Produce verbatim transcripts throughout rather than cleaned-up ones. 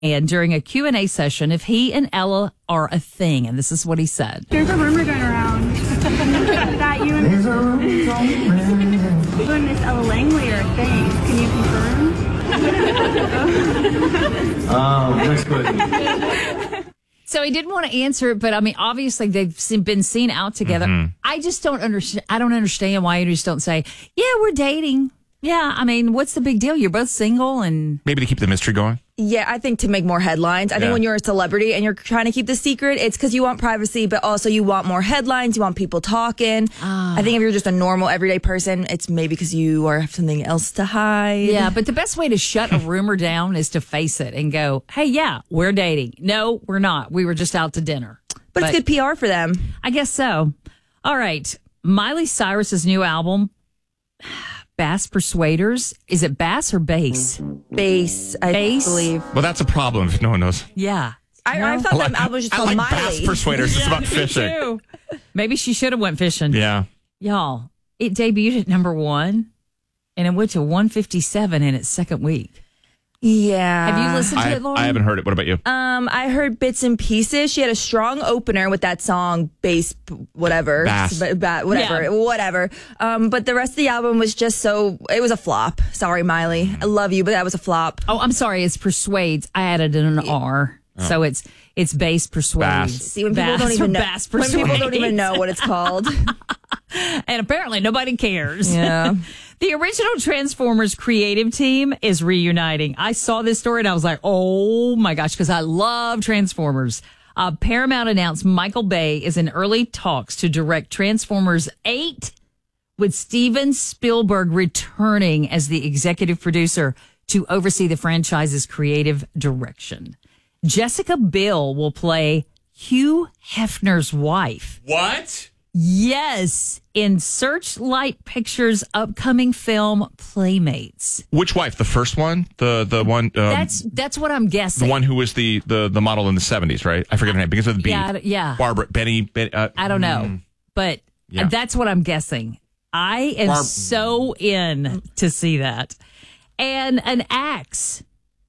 and during a Q and A session if he and Ella are a thing, and this is what he said. There's a rumor going around that you and, you and Miss Ella Langley are a thing. Can you confirm? Um, next question. So he didn't want to answer it, but I mean, obviously they've seen, been seen out together. Mm-hmm. I just don't understand. I don't understand why you just don't say, "Yeah, we're dating." Yeah, I mean, what's the big deal? You're both single, and maybe to keep the mystery going. Yeah, I think to make more headlines. I yeah. think when you're a celebrity and you're trying to keep the secret, it's because you want privacy, but also you want more headlines. You want people talking. Uh, I think if you're just a normal, everyday person, it's maybe because you are have something else to hide. Yeah, but the best way to shut a rumor down is to face it and go, "Hey, yeah, we're dating. No, we're not. We were just out to dinner." But, but it's good P R for them. I guess so. All right, Miley Cyrus's new album. Bass Persuaders. Is it bass or bass? Bass, I bass? believe. Well, that's a problem if no one knows. Yeah. I, no? I thought I like, that album was just I called like Miley. Bass Persuaders. It's yeah, about fishing. Too. Maybe she should have went fishing. Yeah. Y'all, it debuted at number one, and it went to one fifty-seven in its second week. Yeah. Have you listened to I, it, Lauren? I haven't heard it. What about you? Um, I heard bits and pieces. She had a strong opener with that song, Bass, whatever. Bass. Ba- ba- whatever. Yeah. Whatever. Um, but the rest of the album was just so, it was a flop. Sorry, Miley. I love you, but that was a flop. Oh, I'm sorry. It's Persuades. I added an R. Oh. So it's it's Bass Persuades. Bass. See, when people bass don't even know, bass when people don't even know what it's called. And apparently nobody cares. Yeah. The original Transformers creative team is reuniting. I saw this story and I was like, oh my gosh, because I love Transformers. Uh, Paramount announced Michael Bay is in early talks to direct Transformers eight, with Steven Spielberg returning as the executive producer to oversee the franchise's creative direction. Jessica Biel will play Hugh Hefner's wife. What? Yes, in Searchlight Pictures' upcoming film Playmates. Which wife? The first one? The the one? Um, That's that's what I'm guessing. The one who was the, the, the model in the seventies, right? I forget her name because of the B. Yeah, yeah. Barbara, Benny. Ben, uh, I don't know, mm, but yeah. that's what I'm guessing. I am Barb- so in to see that. And an axe.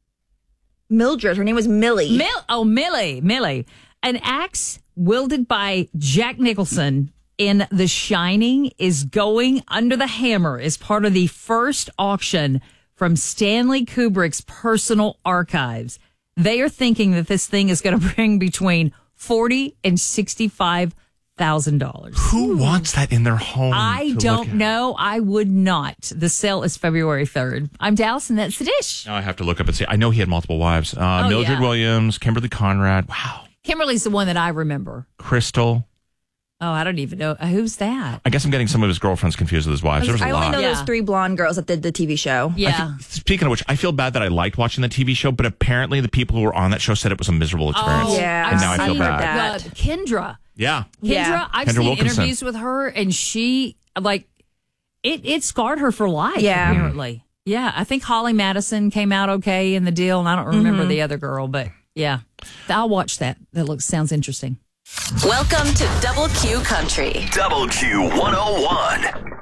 Mildred. Her name was Millie. Mil- oh, Millie. Millie. An axe wielded by Jack Nicholson in The Shining is going under the hammer as part of the first auction from Stanley Kubrick's personal archives. They are thinking that this thing is going to bring between forty thousand dollars and sixty-five thousand dollars. Who wants that in their home? I don't know. I would not. The sale is February third. I'm Dallas, and that's the dish. Now I have to look up and see. I know he had multiple wives. Uh, Oh, Mildred yeah. Williams, Kimberly Conrad. Wow. Kimberly's the one that I remember. Crystal. Oh, I don't even know. Who's that? I guess I'm getting some of his girlfriends confused with his wives. There was a I only lot. know Yeah. those three blonde girls that did the T V show. Yeah. I think, speaking of which, I feel bad that I liked watching the T V show, but apparently the people who were on that show said it was a miserable experience. Oh, Yeah, and now I I've feel seen bad. The, Kendra. Yeah. Kendra, Yeah. I've Kendra seen Wilkinson. interviews with her, and she, like, it, it scarred her for life, Yeah. apparently. Yeah, I think Holly Madison came out okay in the deal, and I don't remember the other girl, but yeah. I'll watch that. That looks sounds interesting. Welcome to Double Q Country. Double Q one oh one.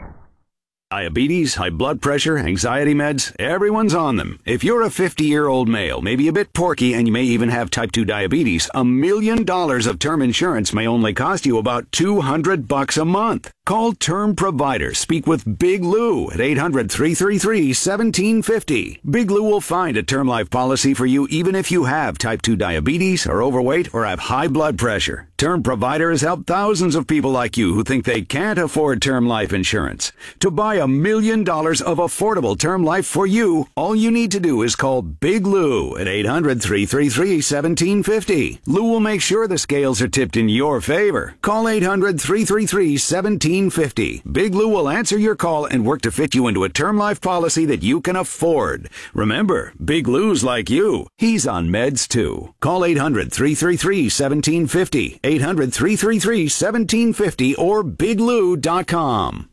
Diabetes, high blood pressure, anxiety meds, everyone's on them. If you're a fifty-year-old male, maybe a bit porky, and you may even have type two diabetes, a million dollars of term insurance may only cost you about two hundred bucks a month. Call Term Provider. Speak with Big Lou at eight hundred, three three three, one seven five zero. Big Lou will find a term life policy for you even if you have type two diabetes, are overweight, or have high blood pressure. Term Provider has helped thousands of people like you who think they can't afford term life insurance. To buy a million dollars of affordable term life for you, all you need to do is call Big Lou at eight hundred, three three three, one seven five zero. Lou will make sure the scales are tipped in your favor. Call eight hundred, three three three, one seven five zero. Big Lou will answer your call and work to fit you into a term life policy that you can afford. Remember, Big Lou's like you. He's on meds too. Call eight hundred, three three three, one seven five zero. eight hundred, three three three, one seven five zero or big lou dot com.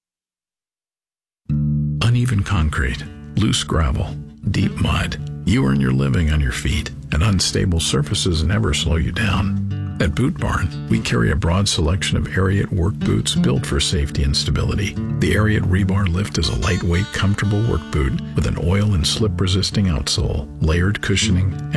Uneven concrete, loose gravel, deep mud. You earn your living on your feet, and unstable surfaces never slow you down. At Boot Barn, we carry a broad selection of Ariat work boots built for safety and stability. The Ariat Rebar Lift is a lightweight, comfortable work boot with an oil and slip-resisting outsole, layered cushioning,